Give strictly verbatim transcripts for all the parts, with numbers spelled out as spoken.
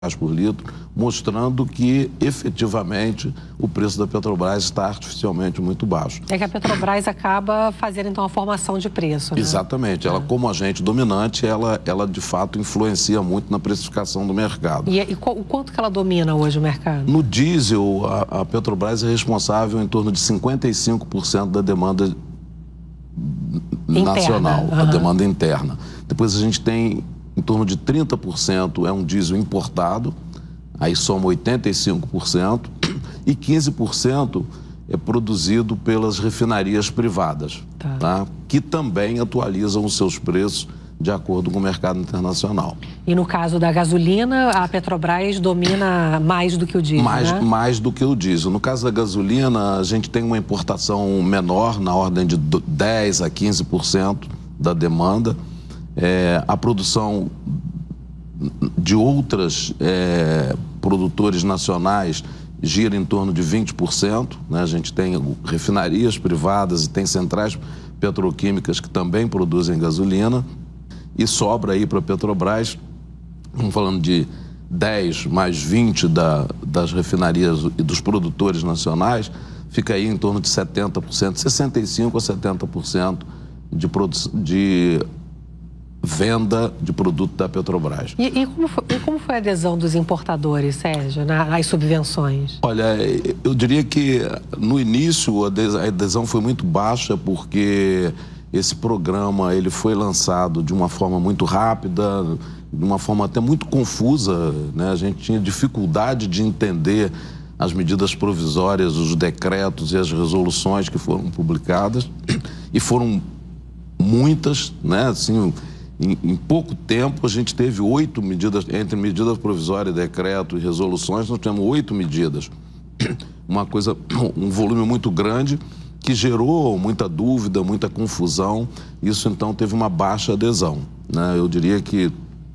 por litro, mostrando que, efetivamente, o preço da Petrobras está artificialmente muito baixo. É que a Petrobras acaba fazendo, então, a formação de preço, né? Exatamente. Ela, é. como agente dominante, ela, ela, de fato, influencia muito na precificação do mercado. E, e o quanto que ela domina hoje o mercado? No diesel, a, a Petrobras é responsável em torno de cinquenta e cinco por cento da demanda interna. nacional, Uhum. a demanda interna. Depois a gente tem em torno de trinta por cento é um diesel importado, aí soma oitenta e cinco por cento, e quinze por cento é produzido pelas refinarias privadas, tá. Tá? Que também atualizam os seus preços de acordo com o mercado internacional. E no caso da gasolina, a Petrobras domina mais do que o diesel, mais, né? Mais do que o diesel. No caso da gasolina, a gente tem uma importação menor, na ordem de dez a quinze por cento da demanda. É, a produção de outras é, produtores nacionais gira em torno de vinte por cento, né? A gente tem refinarias privadas e tem centrais petroquímicas que também produzem gasolina e sobra aí para a Petrobras, estamos falando de dez mais vinte da, das refinarias e dos produtores nacionais, fica aí em torno de setenta por cento, sessenta e cinco por cento a setenta por cento de produção de venda de produto da Petrobras. E, e, como foi, e como foi a adesão dos importadores, Sérgio, nas subvenções? Olha, eu diria que no início a adesão foi muito baixa porque esse programa ele foi lançado de uma forma muito rápida, de uma forma até muito confusa, né? A gente tinha dificuldade de entender as medidas provisórias, os decretos e as resoluções que foram publicadas, e foram muitas, né? Assim, Em, em pouco tempo, a gente teve oito medidas, entre medidas provisórias, decreto e resoluções, nós temos oito medidas. Uma coisa, um volume muito grande, que gerou muita dúvida, muita confusão. Isso, então, teve uma baixa adesão, né? Eu diria que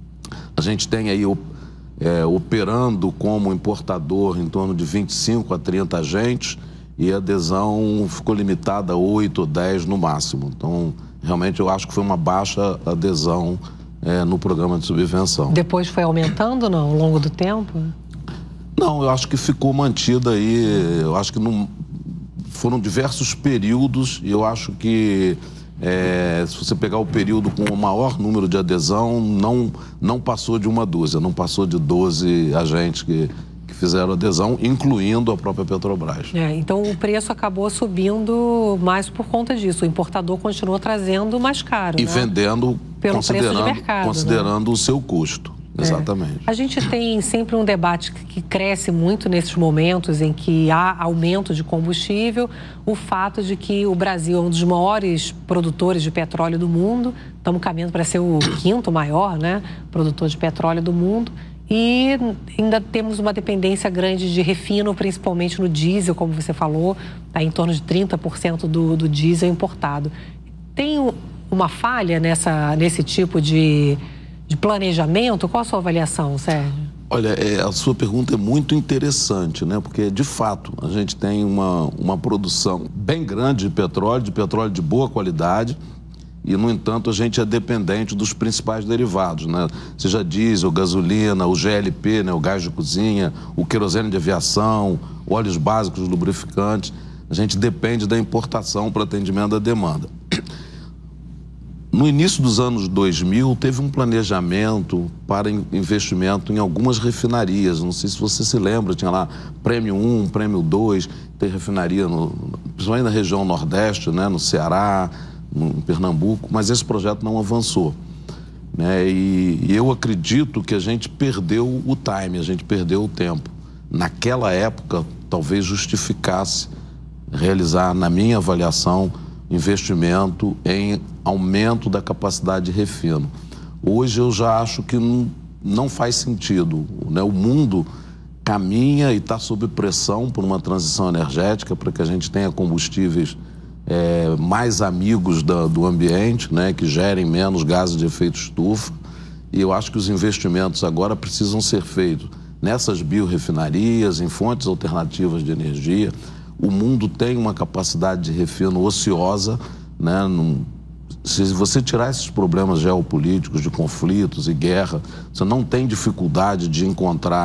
a gente tem aí é, operando como importador em torno de vinte e cinco a trinta agentes e a adesão ficou limitada a oito ou dez no máximo. Então, realmente, eu acho que foi uma baixa adesão é, no programa de subvenção. Depois foi aumentando, não, ao longo do tempo? Não, eu acho que ficou mantida aí, eu acho que não, foram diversos períodos e eu acho que é, se você pegar o período com o maior número de adesão, não, não passou de uma dúzia, não passou de doze agentes que... que fizeram adesão, incluindo a própria Petrobras. É, então o preço acabou subindo mais por conta disso. O importador continuou trazendo mais caro, E né? vendendo, pelo considerando, preço de mercado, considerando né? o seu custo. É. Exatamente. A gente tem sempre um debate que cresce muito nesses momentos em que há aumento de combustível, o fato de que o Brasil é um dos maiores produtores de petróleo do mundo, estamos caminhando para ser o quinto maior, né, produtor de petróleo do mundo, e ainda temos uma dependência grande de refino, principalmente no diesel, como você falou, tá em torno de trinta por cento do, do diesel importado. Tem uma falha nessa, nesse tipo de, de planejamento? Qual a sua avaliação, Sérgio? Olha, é, a sua pergunta é muito interessante, né? Porque, de fato, a gente tem uma, uma produção bem grande de petróleo, de petróleo de boa qualidade, e, no entanto, a gente é dependente dos principais derivados, né? Seja diesel, gasolina, o G L P, né? O gás de cozinha, o querosene de aviação, óleos básicos, lubrificantes. A gente depende da importação para atendimento da demanda. No início dos anos dois mil, teve um planejamento para investimento em algumas refinarias. Não sei se você se lembra, tinha lá Prêmio um, Prêmio dois, tem refinaria, no, principalmente na região Nordeste, né? No Ceará, em Pernambuco, mas esse projeto não avançou, né? E, e eu acredito que a gente perdeu o time, a gente perdeu o tempo. Naquela época, talvez justificasse realizar, na minha avaliação, investimento em aumento da capacidade de refino. Hoje eu já acho que não, não faz sentido, né? O mundo caminha e está sob pressão por uma transição energética para que a gente tenha combustíveis É, mais amigos da, do ambiente, né, que gerem menos gases de efeito estufa. E eu acho que os investimentos agora precisam ser feitos nessas biorrefinarias, em fontes alternativas de energia. O mundo tem uma capacidade de refino ociosa, né, num, se você tirar esses problemas geopolíticos de conflitos e guerra, você não tem dificuldade de encontrar